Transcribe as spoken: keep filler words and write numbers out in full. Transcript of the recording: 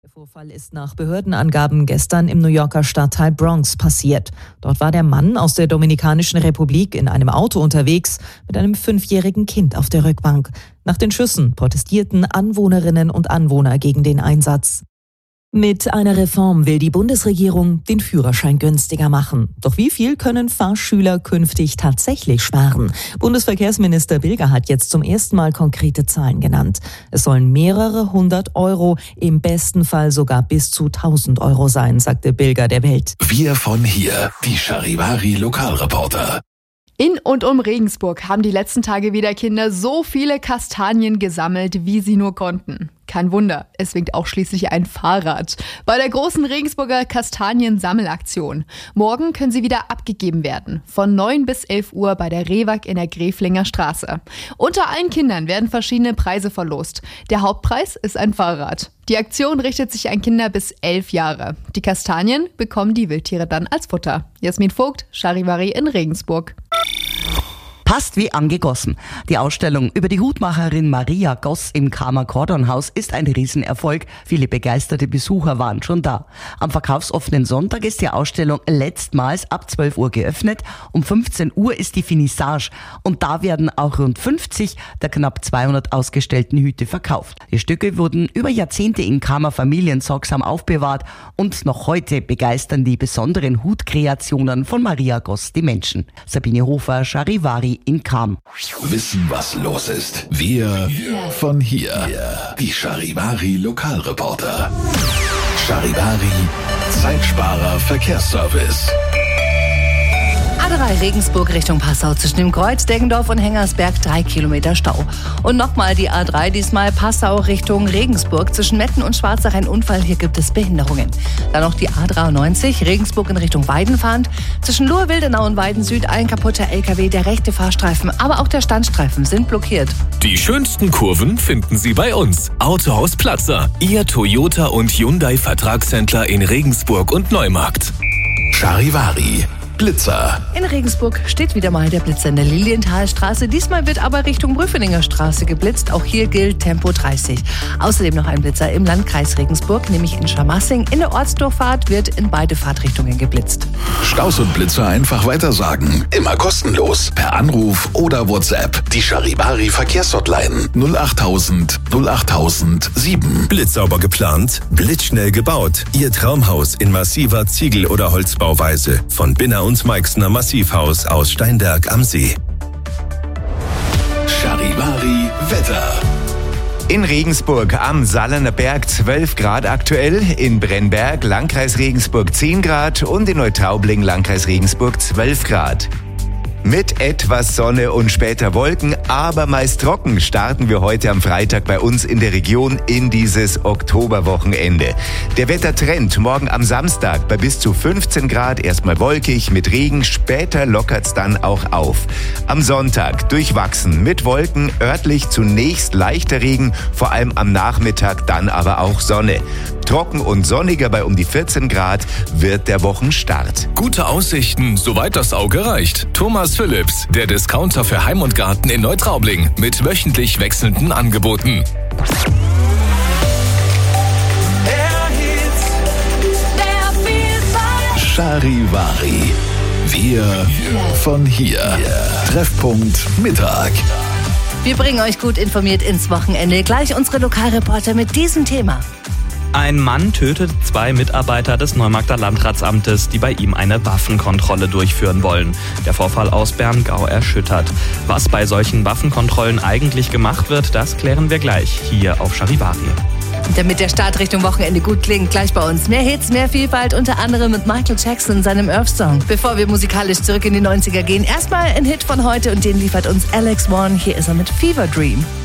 Der Vorfall ist nach Behördenangaben gestern im New Yorker Stadtteil Bronx passiert. Dort war der Mann aus der Dominikanischen Republik in einem Auto unterwegs mit einem fünfjährigen Kind auf der Rückbank. Nach den Schüssen protestierten Anwohnerinnen und Anwohner gegen den Einsatz. Mit einer Reform will die Bundesregierung den Führerschein günstiger machen. Doch wie viel können Fahrschüler künftig tatsächlich sparen? Bundesverkehrsminister Bilger hat jetzt zum ersten Mal konkrete Zahlen genannt. Es sollen mehrere hundert Euro, im besten Fall sogar bis zu tausend Euro sein, sagte Bilger der Welt. Wir von hier, die Charivari Lokalreporter. In und um Regensburg haben die letzten Tage wieder Kinder so viele Kastanien gesammelt, wie sie nur konnten. Kein Wunder, es winkt auch schließlich ein Fahrrad. Bei der großen Regensburger Kastanien-Sammelaktion. Morgen können sie wieder abgegeben werden. Von neun bis elf Uhr bei der Rehwag in der Gräflinger Straße. Unter allen Kindern werden verschiedene Preise verlost. Der Hauptpreis ist ein Fahrrad. Die Aktion richtet sich an Kinder bis elf Jahre. Die Kastanien bekommen die Wildtiere dann als Futter. Jasmin Vogt, Charivari in Regensburg. Passt wie angegossen. Die Ausstellung über die Hutmacherin Maria Goss im Karma-Kordon-Haus ist ein Riesenerfolg. Viele begeisterte Besucher waren schon da. Am verkaufsoffenen Sonntag ist die Ausstellung letztmals ab zwölf Uhr geöffnet. Um fünfzehn Uhr ist die Finissage und da werden auch rund fünfzig der knapp zweihundert ausgestellten Hüte verkauft. Die Stücke wurden über Jahrzehnte in Karma-Familien sorgsam aufbewahrt und noch heute begeistern die besonderen Hutkreationen von Maria Goss die Menschen. Sabine Hofer, Charivari in Cham. Wissen, was los ist. Wir von hier. Die Charivari Lokalreporter. Charivari Zeitsparer Verkehrsservice. A drei Regensburg Richtung Passau zwischen dem Kreuz Deggendorf und Hengersberg drei Kilometer Stau. Und nochmal die A drei, diesmal Passau Richtung Regensburg zwischen Metten und Schwarzer ein Unfall, hier gibt es Behinderungen. Dann noch die A dreiundneunzig Regensburg in Richtung Weidenfahnd. Zwischen Luhr-Wildenau und Weiden Süd ein kaputter L K W, der rechte Fahrstreifen, aber auch der Standstreifen sind blockiert. Die schönsten Kurven finden Sie bei uns. Autohaus Platzer, Ihr Toyota und Hyundai Vertragshändler in Regensburg und Neumarkt. Charivari Blitzer. In Regensburg steht wieder mal der Blitzer in der Lilienthalstraße. Diesmal wird aber Richtung Brüfeninger Straße geblitzt. Auch hier gilt Tempo dreißig. Außerdem noch ein Blitzer im Landkreis Regensburg, nämlich in Scharmassing. In der Ortsdurchfahrt wird in beide Fahrtrichtungen geblitzt. Staus und Blitzer einfach weitersagen. Immer kostenlos. Per Anruf oder WhatsApp. Die Charivari Verkehrshotline null achttausend null achttausend sieben. Blitzsauber geplant, blitzschnell gebaut. Ihr Traumhaus in massiver Ziegel- oder Holzbauweise. Von Binner und Meixner Massivhaus aus Steinberg am See. Charivari Wetter. In Regensburg am Sallerner Berg zwölf Grad aktuell, in Brennberg, Landkreis Regensburg zehn Grad und in Neutraubling, Landkreis Regensburg zwölf Grad. Mit etwas Sonne und später Wolken, aber meist trocken, starten wir heute am Freitag bei uns in der Region in dieses Oktoberwochenende. Der Wettertrend morgen am Samstag bei bis zu fünfzehn Grad, erstmal wolkig mit Regen, später lockert's dann auch auf. Am Sonntag durchwachsen mit Wolken, örtlich zunächst leichter Regen, vor allem am Nachmittag dann aber auch Sonne. Trocken und sonniger bei um die vierzehn Grad wird der Wochenstart. Gute Aussichten, soweit das Auge reicht. Thomas Phillips, der Discounter für Heim und Garten in Neutraubling mit wöchentlich wechselnden Angeboten. Charivari. Wir von hier. Treffpunkt Mittag. Wir bringen euch gut informiert ins Wochenende. Gleich unsere Lokalreporter mit diesem Thema. Ein Mann tötet zwei Mitarbeiter des Neumarkter Landratsamtes, die bei ihm eine Waffenkontrolle durchführen wollen. Der Vorfall aus Berngau erschüttert. Was bei solchen Waffenkontrollen eigentlich gemacht wird, das klären wir gleich hier auf Charivari. Damit der Start Richtung Wochenende gut klingt, gleich bei uns. Mehr Hits, mehr Vielfalt, unter anderem mit Michael Jackson, seinem Earth-Song. Bevor wir musikalisch zurück in die neunziger gehen, erstmal ein Hit von heute und den liefert uns Alex Warren. Hier ist er mit Fever Dream.